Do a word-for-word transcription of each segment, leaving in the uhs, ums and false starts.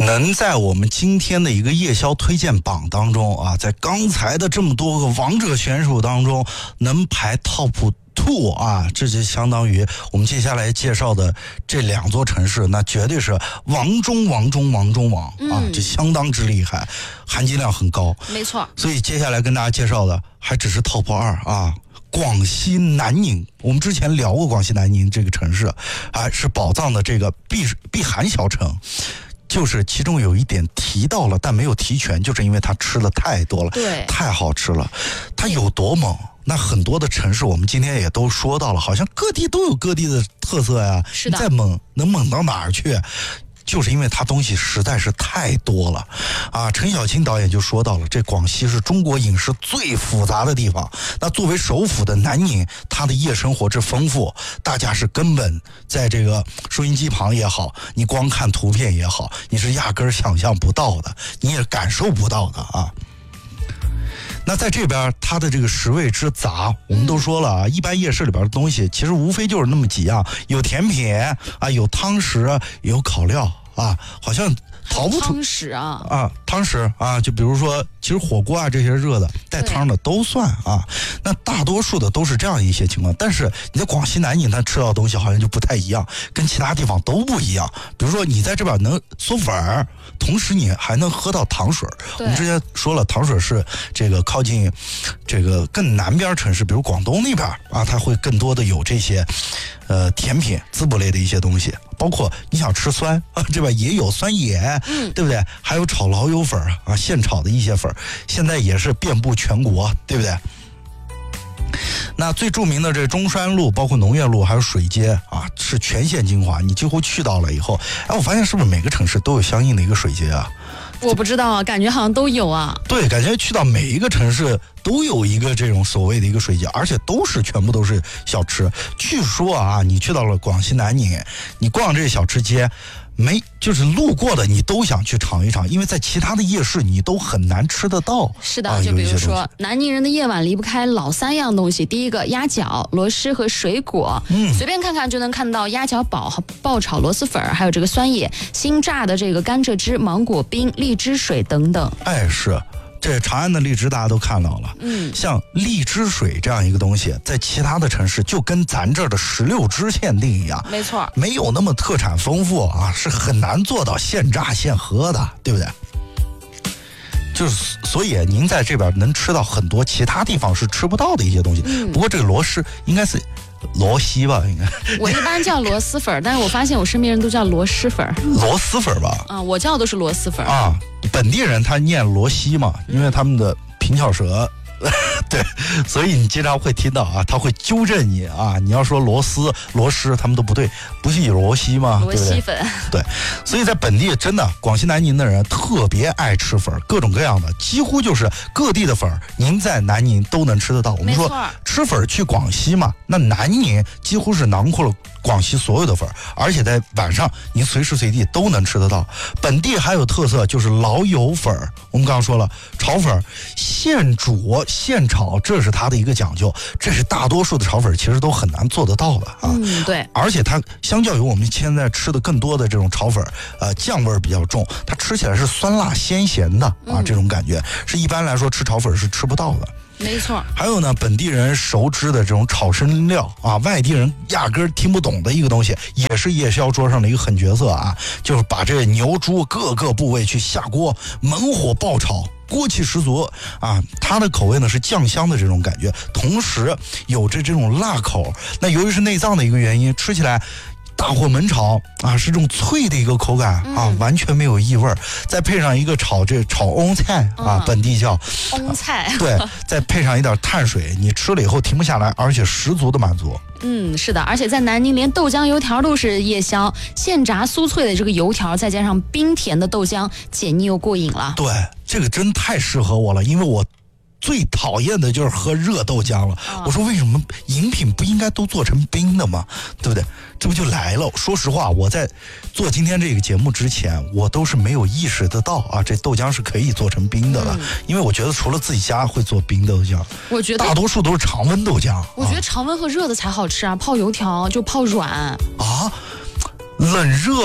能在我们今天的一个夜宵推荐榜当中啊，在刚才的这么多个王者选手当中能排 top two 啊，这就相当于我们接下来介绍的这两座城市，那绝对是王中王中王中王啊， 嗯、 这相当之厉害，含金量很高。 没错。 所以接下来跟大家介绍的还只是 top 二啊。广西南宁，我们之前聊过广西南宁这个城市啊，是宝藏的这个碧碧海小城，就是其中有一点提到了，但没有提全，就是因为它吃的太多了， 对， 太好吃了。它有多猛？那很多的城市我们今天也都说到了，好像各地都有各地的特色呀。 是的。 你再猛能猛到哪儿去？就是因为它东西实在是太多了啊！陈小青导演就说到了，这广西是中国饮食最复杂的地方。那作为首府的南宁，它的夜生活之丰富，大家是根本在这个收音机旁也好，你光看图片也好，你是压根儿想象不到的，你也感受不到的啊。那在这边它的这个食味之杂，我们都说了啊，一般夜市里边的东西其实无非就是那么几样，有甜品啊，有汤食，有烤料啊，好像逃不出汤食啊啊，汤食啊，就比如说，其实火锅啊这些热的带汤的都算啊。那大多数的都是这样一些情况，但是你在广西南宁，它吃到的东西好像就不太一样，跟其他地方都不一样。比如说你在这边能嗦粉儿，同时你还能喝到糖水。我们之前说了，糖水是这个靠近这个更南边城市，比如广东那边啊，它会更多的有这些呃甜品、滋补类的一些东西。包括你想吃酸啊，这边也有酸野， 嗯， 对不对？还有炒老友粉啊，现炒的一些粉，现在也是遍布全国，对不对？那最著名的这中山路，包括农业路，还有水街啊，是全县精华。你几乎去到了以后，哎，我发现是不是每个城市都有相应的一个水街啊？ 我不知道啊，感觉好像都有啊。 对，感觉去到每一个城市都有一个这种所谓的一个水街，而且都是全部都是小吃。据说啊，你去到了广西南宁，你逛这个小吃街，没就是路过的你都想去尝一尝，因为在其他的夜市你都很难吃得到。 是的， 啊、 就比如说南宁人的夜晚离不开老三样东西，第一个鸭脚、螺蛳和水果，嗯，随便看看就能看到鸭脚煲、爆炒螺蛳粉，还有这个酸野、新榨的这个甘蔗汁、芒果冰、荔枝水等等。 哎，是。这长安的荔枝大家都看到了， 嗯， 像荔枝水这样一个东西，在其他的城市就跟咱这儿的石榴汁限定一样， 没错， 没有那么特产丰富啊，是很难做到现榨现喝的，对不对？就是所以您在这边能吃到很多其他地方是吃不到的一些东西。嗯、不过这个螺蛳应该是螺蛳吧，应该。 我一般叫螺蛳粉，但是我发现我身边人都叫螺蛳粉。 螺蛳粉吧？ 啊，我叫的都是螺蛳粉啊。本地人他念螺蛳嘛，因为他们的平翘舌。对，所以你经常会听到啊，他会纠正你啊，你要说螺丝、螺蛳，他们都不对，不是有螺蛳吗？ 螺蛳粉， 对，所以在本地真的广西南宁的人特别爱吃粉，各种各样的，几乎就是各地的粉，您在南宁都能吃得到。我们说吃粉去广西嘛，那南宁几乎是囊括了广西所有的粉，而且在晚上您随时随地都能吃得到。本地还有特色就是老友粉，我们刚刚说了，炒粉现煮现炒，这是它的一个讲究，这是大多数的炒粉其实都很难做得到的啊。 嗯，对。 而且它相较于我们现在吃的更多的这种炒粉，呃，酱味比较重，它吃起来是酸辣鲜咸的啊， 嗯、 这种感觉是一般来说吃炒粉是吃不到的。 没错。 还有呢，本地人熟知的这种炒生料啊，外地人压根儿听不懂的一个东西，也是夜宵桌上的一个狠角色啊，就是把这牛猪各个部位去下锅，猛火爆炒。锅气十足啊，它的口味呢是酱香的这种感觉，同时有着这种辣口。那由于是内脏的一个原因，吃起来大火焖炒啊，是这种脆的一个口感啊， 嗯、 完全没有异味。再配上一个炒这炒翁菜啊， 嗯、 本地叫翁菜、 啊，对，再配上一点碳水，你吃了以后停不下来，而且十足的满足。 嗯，是的，而且在南宁连豆浆油条都是夜宵，现炸酥脆的这个油条，再加上冰甜的豆浆，解腻又过瘾了。 对，这个真太适合我了，因为我最讨厌的就是喝热豆浆了。哦、我说为什么饮品不应该都做成冰的吗？对不对？这不就来了。说实话，我在做今天这个节目之前，我都是没有意识得到啊，这豆浆是可以做成冰的了。嗯、因为我觉得除了自己家会做冰豆浆， 我觉得大多数都是常温豆浆。 我觉得常温和热的才好吃啊，泡油条就泡软啊，冷热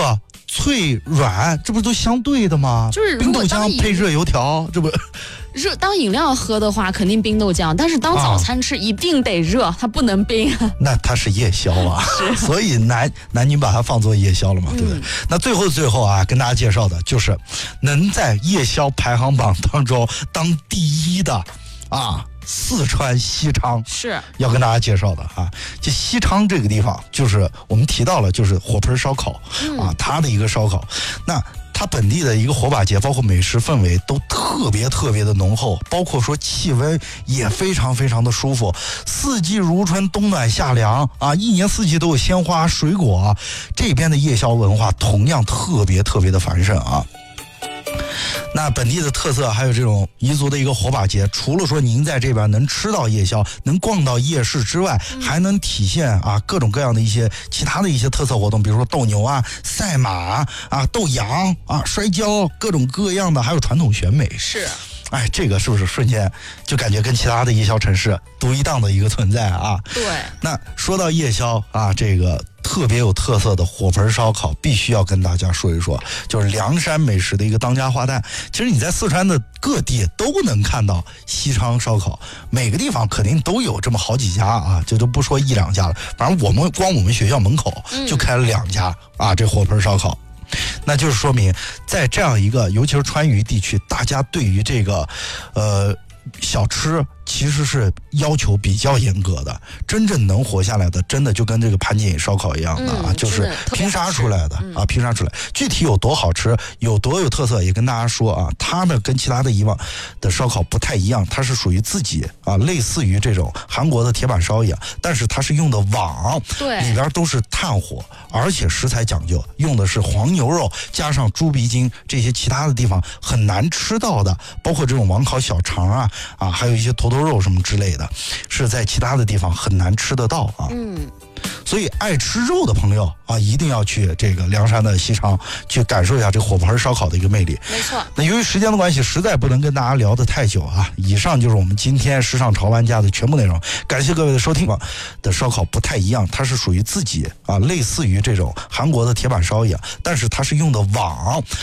脆软，这不都相对的吗？ 就是冰豆浆配热油条，这不。 热当饮料喝的话，肯定冰豆浆，但是当早餐吃一定得热，啊、它不能冰。 那它是夜宵啊，所以南南宁把它放作夜宵了嘛，对不对？嗯、那最后最后啊，跟大家介绍的就是能在夜宵排行榜当中当第一的啊。四川西昌是要跟大家介绍的啊，这西昌这个地方，就是我们提到了，就是火盆烧烤、嗯、啊，它的一个烧烤，那它本地的一个火把节，包括美食氛围都特别特别的浓厚，包括说气温也非常非常的舒服，四季如春，冬暖夏凉啊，一年四季都有鲜花水果、啊，这边的夜宵文化同样特别特别的繁盛啊。那本地的特色还有这种彝族的一个火把节，除了说您在这边能吃到夜宵，能逛到夜市之外，嗯、还能体现啊各种各样的一些其他的一些特色活动，比如说斗牛啊、赛马啊、斗羊啊、摔跤，各种各样的，还有传统选美。 是。 哎，这个是不是瞬间就感觉跟其他的夜宵城市独一档的一个存在啊？ 对。 那说到夜宵啊，这个特别有特色的火盆烧烤，必须要跟大家说一说，就是凉山美食的一个当家花旦。其实你在四川的各地都能看到西昌烧烤，每个地方肯定都有这么好几家啊，这就不说一两家了，反正我们光我们学校门口就开了两家、嗯、啊，这火盆烧烤。那就是说明，在这样一个，尤其是川渝地区，大家对于这个，呃，小吃其实是要求比较严格的。真正能活下来的，真的就跟这个盘锦烧烤一样的啊， 嗯、 就是拼杀出来的、 嗯、 啊，拼杀出来。具体有多好吃，有多有特色，也跟大家说啊，它呢跟其他的以往的烧烤不太一样，它是属于自己啊，类似于这种韩国的铁板烧一样，但是它是用的网， 对， 里边都是炭火，而且食材讲究，用的是黄牛肉加上猪鼻筋这些其他的地方很难吃到的，包括这种网烤小肠啊啊，还有一些头头肉什么之类的，是在其他的地方很难吃得到啊。 嗯。 所以爱吃肉的朋友啊，一定要去这个凉山的西昌去感受一下这火盆烧烤的一个魅力。 没错。 那由于时间的关系，实在不能跟大家聊得太久啊。以上就是我们今天时尚潮玩家的全部内容，感谢各位的收听。的烧烤不太一样，它是属于自己啊，类似于这种韩国的铁板烧一样，但是它是用的网。